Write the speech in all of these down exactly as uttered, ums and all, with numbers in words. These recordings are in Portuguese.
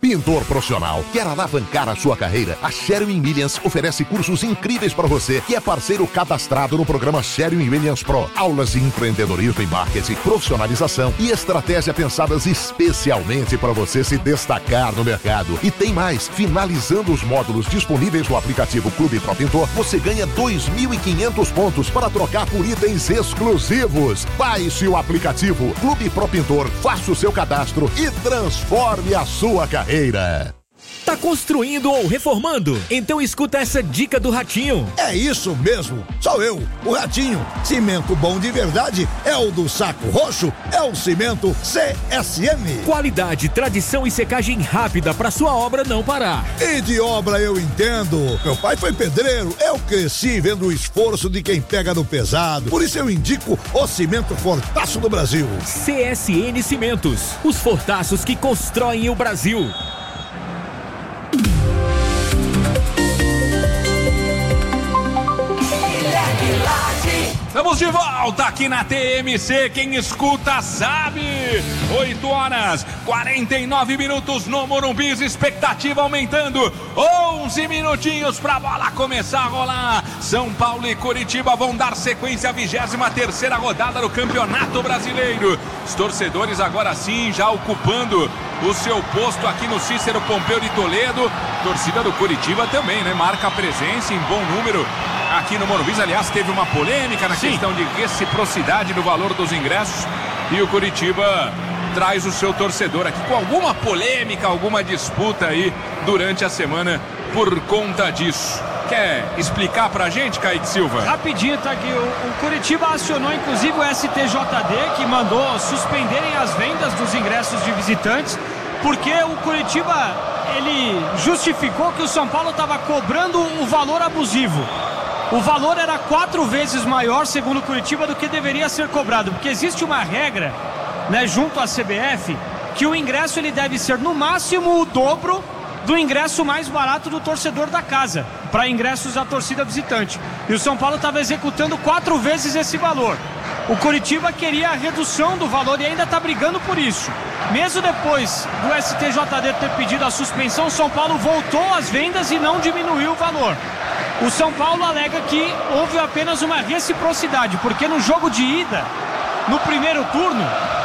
Pintor profissional, quer alavancar a sua carreira? A Sherwin Williams oferece cursos incríveis para você, que é parceiro cadastrado no programa Sherwin Williams Pro. Aulas de empreendedorismo e marketing, profissionalização e estratégia pensadas especialmente para você se destacar no mercado. E tem mais, finalizando os módulos disponíveis no aplicativo Clube Pro Pintor, você ganha dois mil e quinhentos pontos para trocar por itens exclusivos. Baixe o aplicativo Clube Pro Pintor, faça o seu cadastro e transforme a sua carreira. Tá construindo ou reformando? Então escuta essa dica do Ratinho. É isso mesmo, sou eu, o Ratinho. Cimento bom de verdade é o do Saco Roxo, é o Cimento C S M. Qualidade, tradição e secagem rápida pra sua obra não parar. E de obra eu entendo. Meu pai foi pedreiro, eu cresci vendo o esforço de quem pega no pesado. Por isso eu indico o Cimento Fortaço do Brasil. C S N Cimentos, os fortaços que constroem o Brasil. Estamos de volta aqui na T M C, quem escuta sabe. oito horas, quarenta e nove minutos no Morumbi, expectativa aumentando. onze minutinhos pra bola começar a rolar. São Paulo e Curitiba vão dar sequência à vigésima terceira rodada do Campeonato Brasileiro. Os torcedores agora sim já ocupando o seu posto aqui no Cícero Pompeu de Toledo. Torcida do Curitiba também, né? Marca a presença em bom número aqui no Morumbi. Aliás, teve uma polêmica na Sim. questão de reciprocidade do valor dos ingressos e o Curitiba traz o seu torcedor aqui com alguma polêmica, alguma disputa aí durante a semana por conta disso. Quer explicar pra gente, Kaique Silva? Rapidinho, tá aqui. O, o Curitiba acionou inclusive o S T J D, que mandou suspenderem as vendas dos ingressos de visitantes, porque o Curitiba, ele justificou que o São Paulo estava cobrando o valor abusivo. O valor era quatro vezes maior, segundo o Curitiba, do que deveria ser cobrado, porque existe uma regra, né, junto à C B F, que o ingresso ele deve ser no máximo o dobro do ingresso mais barato do torcedor da casa, para ingressos da torcida visitante. E o São Paulo estava executando quatro vezes esse valor. O Curitiba queria a redução do valor e ainda está brigando por isso. Mesmo depois do S T J D ter pedido a suspensão, o São Paulo voltou às vendas e não diminuiu o valor. O São Paulo alega que houve apenas uma reciprocidade, porque no jogo de ida, no primeiro turno,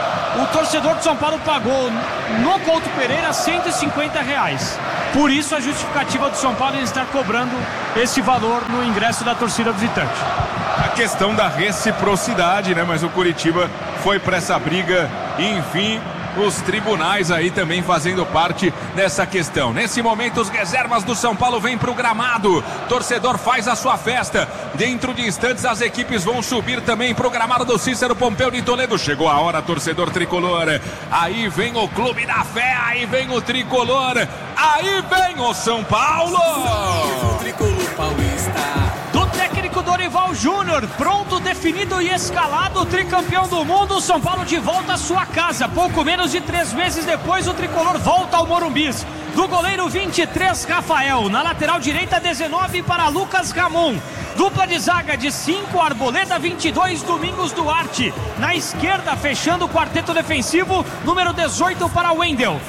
o torcedor de São Paulo pagou no Couto Pereira cento e cinquenta reais. Por isso a justificativa do São Paulo em estar cobrando esse valor no ingresso da torcida visitante. A questão da reciprocidade, né? Mas o Curitiba foi para essa briga e, enfim, os tribunais aí também fazendo parte dessa questão. Nesse momento, os reservas do São Paulo vêm para o gramado. Torcedor faz a sua festa. Dentro de instantes, as equipes vão subir também para o gramado do Cícero Pompeu de Toledo. Chegou a hora, torcedor tricolor. Aí vem o Clube da Fé, aí vem o tricolor, aí vem o São Paulo. O tricolor paulista. Do técnico Dorival Júnior, pronto, definido e escalado, tricampeão do mundo, o São Paulo de volta à sua casa. Pouco menos de três meses depois, o tricolor volta ao Morumbi. Do goleiro vinte e três, Rafael. Na lateral direita, dezenove para Lucas Ramon. Dupla de zaga de cinco, Arboleda, vinte e dois, Domingos Duarte. Na esquerda, fechando o quarteto defensivo, número dezoito para Wendel.